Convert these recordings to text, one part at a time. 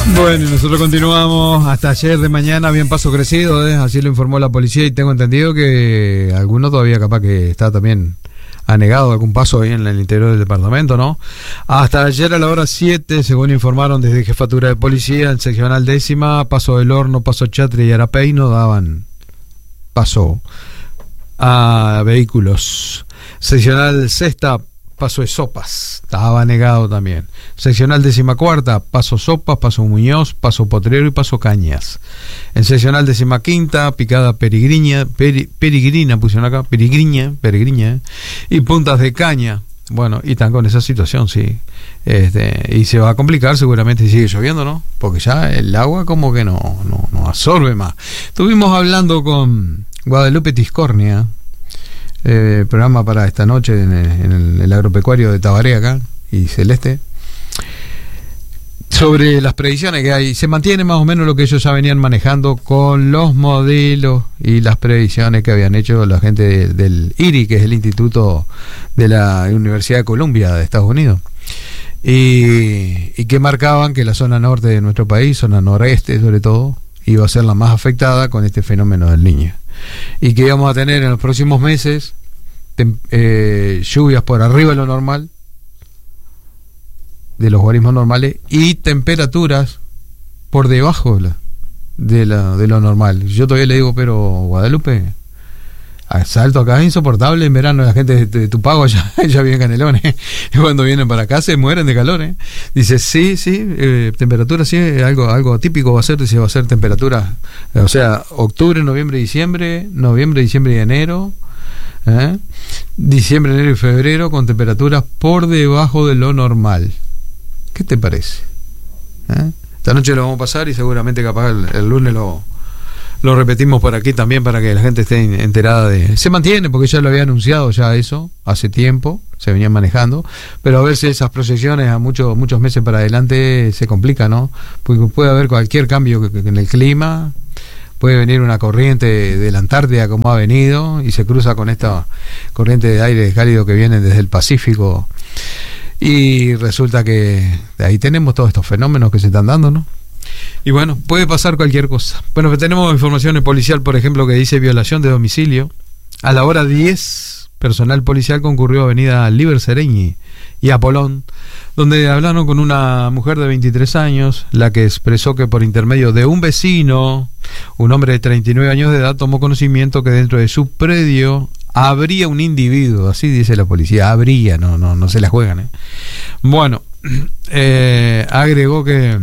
Bueno, y nosotros continuamos. Hasta ayer de mañana había un paso crecido, así lo informó la policía, y tengo entendido que alguno todavía capaz que está también anegado algún paso ahí en el interior del departamento, ¿no? Hasta ayer a la hora 7, según informaron desde Jefatura de Policía, el seccional 10ª, Paso del Horno, Paso Chatre y Arapey no daban paso a vehículos. Seccional 6ª, Paso de Sopas, estaba negado también. Seccional 14ª, Paso Sopas, Paso Muñoz, Paso Potrero y Paso Cañas. En seccional 15ª, Picada Peregrina, pusieron acá, Peregrina, y Puntas de Caña. Bueno, y están con esa situación, sí. Y se va a complicar seguramente si sigue lloviendo, ¿no? Porque ya el agua como que no absorbe más. Estuvimos hablando con Guadalupe Tiscornia, programa para esta noche en el agropecuario de Tabaré acá y Celeste, sobre las predicciones que hay. Se mantiene más o menos lo que ellos ya venían manejando con los modelos y las predicciones que habían hecho la gente del IRI, que es el Instituto de la Universidad de Columbia de Estados Unidos, y que marcaban que la zona norte de nuestro país, zona noreste sobre todo, iba a ser la más afectada con este fenómeno del Niño, y que íbamos a tener en los próximos meses lluvias por arriba de lo normal, de los guarismos normales, y temperaturas por debajo de lo normal. Yo todavía le digo, pero Guadalupe, a Salto acá es insoportable en verano. La gente de Tupago ya vive en Canelones, y cuando vienen para acá se mueren de calor, Dice, sí, temperatura, sí, algo típico va a ser, dice, va a ser temperatura, o sea, octubre, noviembre, diciembre y enero, diciembre, enero y febrero, con temperaturas por debajo de lo normal. ¿Qué te parece? Esta noche lo vamos a pasar y seguramente capaz el lunes lo repetimos por aquí también para que la gente esté enterada de... Se mantiene porque ya lo había anunciado ya eso hace tiempo, se venían manejando, pero a ver si esas proyecciones a muchos meses para adelante se complica, ¿no? Porque puede haber cualquier cambio en el clima, puede venir una corriente de la Antártida como ha venido y se cruza con esta corriente de aire cálido que viene desde el Pacífico, y resulta que de ahí tenemos todos estos fenómenos que se están dando, ¿no? Y bueno, puede pasar cualquier cosa. Bueno, tenemos información policial, por ejemplo, que dice violación de domicilio. A la hora 10, personal policial concurrió a avenida Liber Sereñi y Apolón, donde hablaron con una mujer de 23 años, la que expresó que por intermedio de un vecino, un hombre de 39 años de edad, tomó conocimiento que dentro de su predio habría un individuo, así dice la policía, habría, no se la juegan, Bueno, agregó que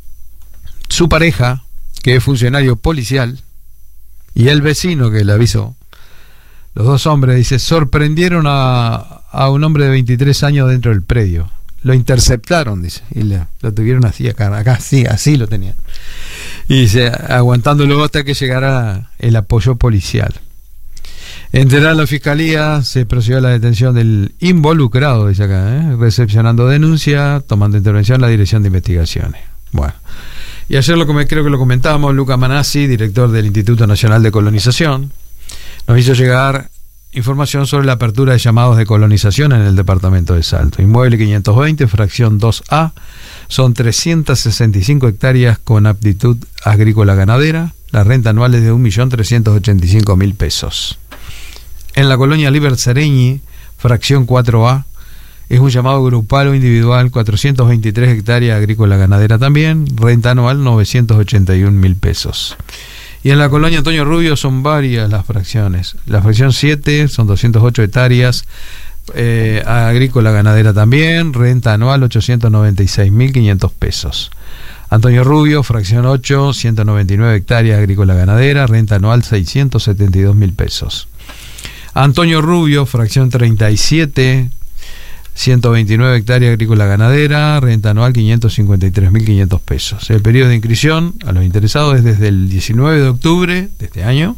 su pareja, que es funcionario policial, y el vecino que le avisó, los dos hombres, dice, sorprendieron a un hombre de 23 años dentro del predio. Lo interceptaron, dice, y lo tuvieron así acá, así lo tenían. Y dice, aguantándolo hasta que llegara el apoyo policial. Enterada la fiscalía, se procedió a la detención del involucrado, dice acá, recepcionando denuncia, tomando intervención la Dirección de Investigaciones. Bueno. Y ayer creo que lo comentábamos, Luca Manassi, director del Instituto Nacional de Colonización, nos hizo llegar información sobre la apertura de llamados de colonización en el departamento de Salto. Inmueble 520, fracción 2A, son 365 hectáreas con aptitud agrícola ganadera. La renta anual es de 1.385.000 pesos. En la colonia Liber Sereñi, fracción 4A, es un llamado grupal o individual, 423 hectáreas agrícola ganadera también, renta anual 981.000 pesos. Y en la colonia Antonio Rubio son varias las fracciones. La fracción 7 son 208 hectáreas agrícola ganadera también, renta anual 896.500 pesos. Antonio Rubio, fracción 8, 199 hectáreas agrícola ganadera, renta anual 672.000 pesos. Antonio Rubio, fracción 37, 129 hectáreas agrícola ganadera, renta anual 553.500 pesos. El periodo de inscripción a los interesados es desde el 19 de octubre de este año,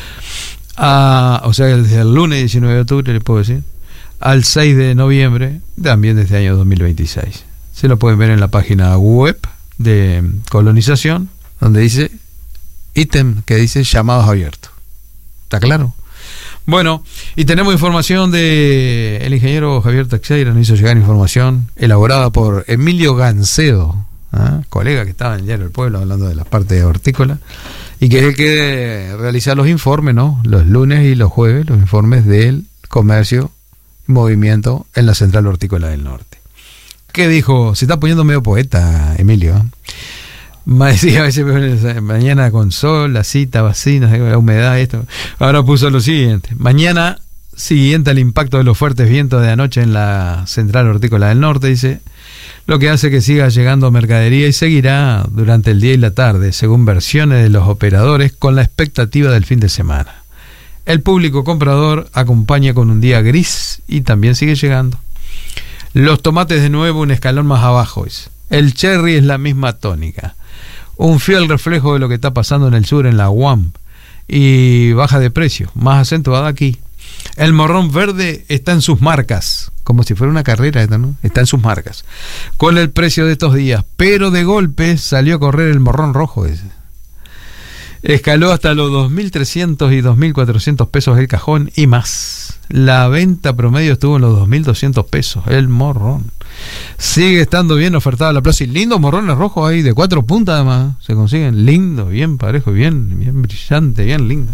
o sea, desde el lunes 19 de octubre, les puedo decir, al 6 de noviembre, también de este año 2026. Se lo pueden ver en la página web de colonización, donde dice ítem que dice llamados abiertos. ¿Está claro? Bueno, y tenemos información de el ingeniero Javier Teixeira, nos hizo llegar información elaborada por Emilio Gancedo, colega que estaba en el diario El Pueblo hablando de la parte hortícola, y que es el que realiza los informes, ¿no? Los lunes y los jueves, los informes del comercio y movimiento en la Central Hortícola del Norte. ¿Qué dijo? Se está poniendo medio poeta, Emilio. Decía a veces mañana con sol, la cita vacina, la humedad, esto. Ahora puso lo siguiente: mañana siguiente al impacto de los fuertes vientos de anoche en la Central Hortícola del Norte, dice, lo que hace que siga llegando mercadería y seguirá durante el día y la tarde, según versiones de los operadores, con la expectativa del fin de semana. El público comprador acompaña con un día gris y también sigue llegando. Los tomates de nuevo un escalón más abajo, dice. El cherry es la misma tónica. Un fiel reflejo de lo que está pasando en el sur, en la UAM, y baja de precio, más acentuada aquí. El morrón verde está en sus marcas, como si fuera una carrera esta, ¿no? Está en sus marcas, con el precio de estos días, pero de golpe salió a correr el morrón rojo ese. Escaló hasta los 2.300 y 2.400 pesos el cajón y más. La venta promedio estuvo en los 2.200 pesos, el morrón. Sigue estando bien ofertada la plaza y lindos morrones rojos ahí, de 4 puntas además, se consiguen, lindo, bien parejo, bien brillante, bien lindo.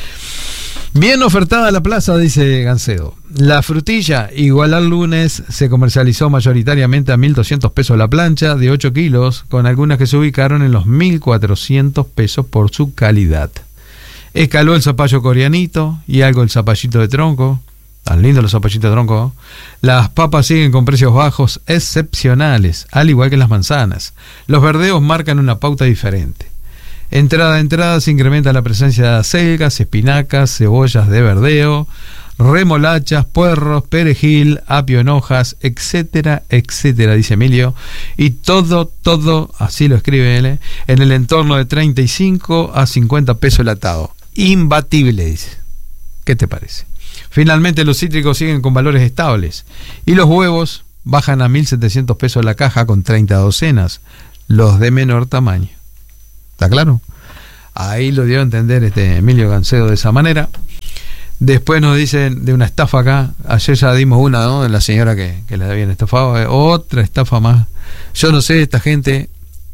Bien ofertada la plaza, dice Gancedo. La frutilla, igual al lunes, se comercializó mayoritariamente a 1.200 pesos la plancha de 8 kilos, con algunas que se ubicaron en los 1.400 pesos por su calidad. Escaló el zapallo coreanito y algo el zapallito de tronco. Tan lindos los zapallitos de tronco. Las papas siguen con precios bajos excepcionales, al igual que las manzanas. Los verdeos marcan una pauta diferente. Entrada a entrada se incrementa la presencia de acelgas, espinacas, cebollas de verdeo, remolachas, puerros, perejil, apio en hojas, etcétera, etcétera, dice Emilio. Y todo, así lo escribe él, en el entorno de 35 a 50 pesos el atado. Imbatible, dice. ¿Qué te parece? Finalmente los cítricos siguen con valores estables. Y los huevos bajan a 1.700 pesos la caja con 30 docenas, los de menor tamaño. ¿Está claro? Ahí lo dio a entender Emilio Gancedo de esa manera. Después nos dicen de una estafa acá. Ayer ya dimos una, ¿no? De la señora que la habían estafado. Otra estafa más. Yo no sé, esta gente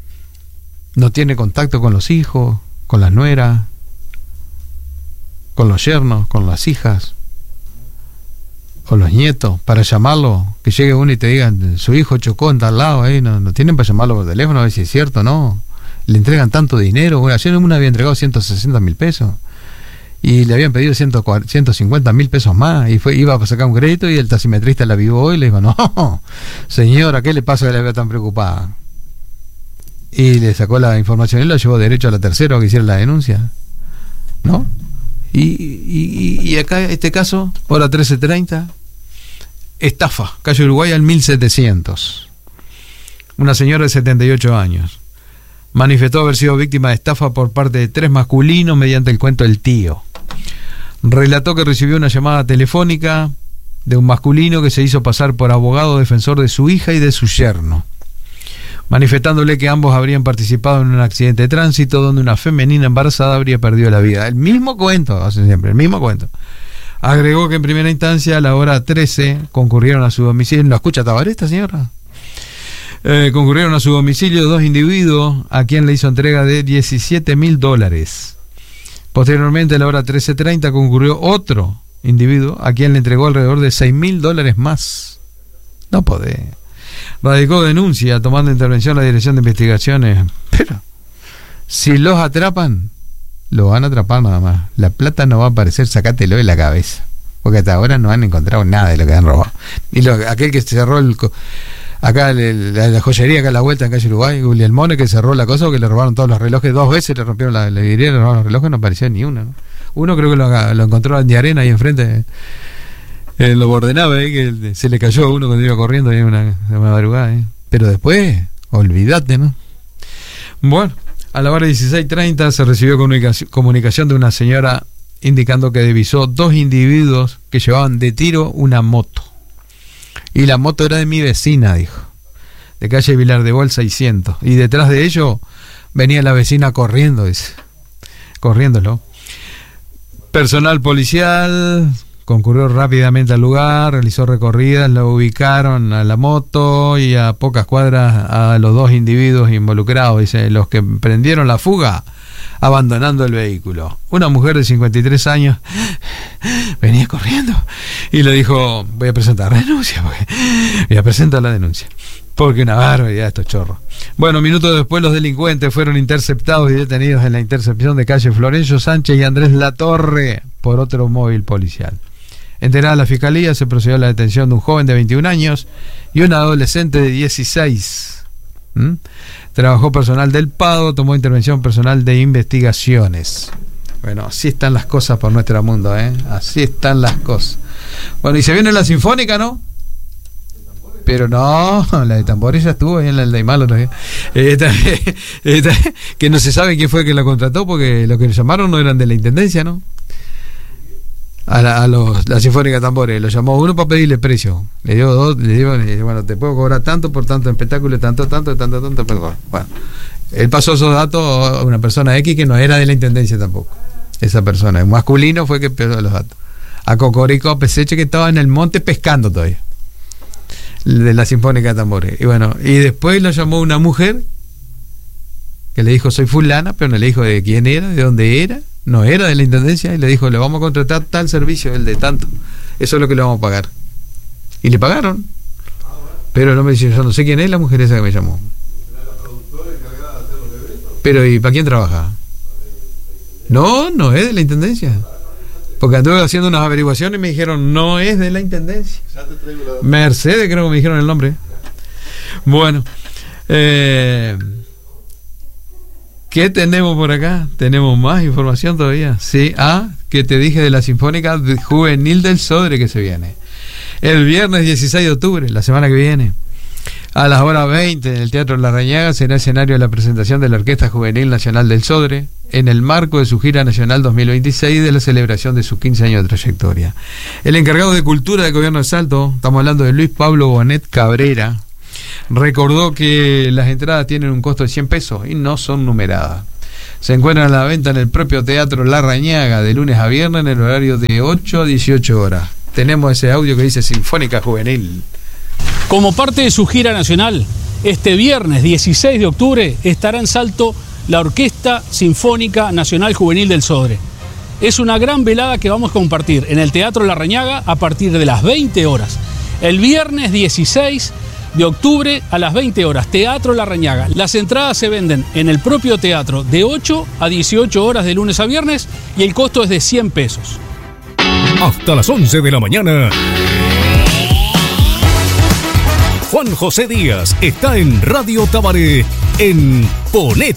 no tiene contacto con los hijos, con las nueras, con los yernos, con las hijas, con los nietos, para llamarlo, que llegue uno y te digan, su hijo chocó en tal lado, no tienen para llamarlo por teléfono, a ver si es cierto o no. Le entregan tanto dinero. Bueno, ayer uno había entregado 160.000 pesos y le habían pedido 150.000 pesos más y iba a sacar un crédito y el taximetrista la avivó y le dijo, no, señora, ¿qué le pasa que la veo tan preocupada? Y le sacó la información y lo llevó derecho a la tercera que hiciera la denuncia, ¿no? Y acá este caso, hora 13:30, estafa, calle Uruguay al 1700. Una señora de 78 años manifestó haber sido víctima de estafa por parte de 3 masculinos mediante el cuento del tío. Relató que recibió una llamada telefónica de un masculino que se hizo pasar por abogado defensor de su hija y de su yerno, manifestándole que ambos habrían participado en un accidente de tránsito donde una femenina embarazada habría perdido la vida. El mismo cuento, hace siempre, el mismo cuento. Agregó que en primera instancia a la hora 13 concurrieron a su domicilio. ¿Lo escucha Tabaré esta señora? Concurrieron a su domicilio 2 individuos a quien le hizo entrega de $17.000. Posteriormente a la hora 13:30 concurrió otro individuo a quien le entregó alrededor de $6.000 más. No podés. Radicó denuncia tomando intervención la Dirección de Investigaciones, pero si los atrapan, lo van a atrapar nada más. La plata no va a aparecer, sacátelo de la cabeza, porque hasta ahora no han encontrado nada de lo que han robado. Y aquel que cerró acá la joyería acá a la vuelta en calle Uruguay, Guglielmone, que cerró la cosa, que le robaron todos los relojes 2 veces, le rompieron la vidriera, le robaron los relojes, no apareció ni uno, ¿no? Uno creo que lo encontró en Arena ahí enfrente, lo ordenaba, que se le cayó a uno cuando iba corriendo ahí una madrugada, pero después, olvídate, ¿no? Bueno, a la hora 16:30 se recibió comunicación de una señora indicando que divisó 2 individuos que llevaban de tiro una moto. Y la moto era de mi vecina, dijo, de calle Vilar de Bol 600. Y detrás de ello venía la vecina corriendo, dice, corriéndolo. Personal policial concurrió rápidamente al lugar, realizó recorridas, lo ubicaron a la moto y a pocas cuadras a los 2 individuos involucrados, dice, los que emprendieron la fuga abandonando el vehículo. Una mujer de 53 años venía corriendo y le dijo, voy a presentar la denuncia, porque una barbaridad estos chorros. Bueno, minutos después los delincuentes fueron interceptados y detenidos en la intercepción de calle Florencio Sánchez y Andrés Latorre por otro móvil policial. Enterada la fiscalía, se procedió a la detención de un joven de 21 años y un adolescente de 16. Trabajó personal del PADO, tomó intervención personal de investigaciones. Bueno, así están las cosas por nuestro mundo, así están las cosas. Bueno, y se viene la Sinfónica, ¿no? Pero no, la de tambores ya estuvo ahí en la de Malo todavía. Que no se sabe quién fue que la contrató, porque los que le llamaron no eran de la intendencia, ¿no? La Sinfónica de Tambores, lo llamó uno para pedirle precio. Le dio 2, le dijo, bueno, te puedo cobrar tanto por tanto espectáculo, tanto. Bueno, él pasó esos datos a una persona X que no era de la intendencia tampoco. Esa persona, el masculino, fue que perdió los datos. A Cocorico Peseche, que estaba en el monte pescando todavía, de la Sinfónica de Tambores. Y bueno, y después lo llamó una mujer que le dijo, soy fulana, pero no le dijo de quién era, de dónde era. No era de la intendencia, y le dijo, le vamos a contratar tal servicio, el de tanto, eso es lo que le vamos a pagar. Y le pagaron. Pero no me dice, yo no sé quién es la mujer esa que me llamó. Pero ¿y para quién trabaja? No es de la intendencia. Porque anduve haciendo unas averiguaciones y me dijeron, no es de la intendencia. Mercedes, creo que me dijeron el nombre. Bueno, ¿qué tenemos por acá? ¿Tenemos más información todavía? Sí, que te dije de la Sinfónica Juvenil del Sodre que se viene. El viernes 16 de octubre, la semana que viene, a las horas 20, en el Teatro Larrañaga, será escenario de la presentación de la Orquesta Juvenil Nacional del Sodre, en el marco de su gira nacional 2026 y de la celebración de sus 15 años de trayectoria. El encargado de Cultura del Gobierno de Salto, estamos hablando de Luis Pablo Bonet Cabrera, recordó que las entradas tienen un costo de 100 pesos y no son numeradas. Se encuentran a la venta en el propio Teatro Larrañaga de lunes a viernes en el horario de 8 a 18 horas. Tenemos ese audio que dice Sinfónica Juvenil. Como parte de su gira nacional, este viernes 16 de octubre estará en Salto la Orquesta Sinfónica Nacional Juvenil del Sodre. Es una gran velada que vamos a compartir en el Teatro Larrañaga a partir de las 20 horas. El viernes 16 de octubre a las 20 horas, Teatro Larrañaga. Las entradas se venden en el propio teatro de 8 a 18 horas de lunes a viernes y el costo es de 100 pesos. Hasta las 11 de la mañana. Juan José Díaz está en Radio Tabaré en Ponete.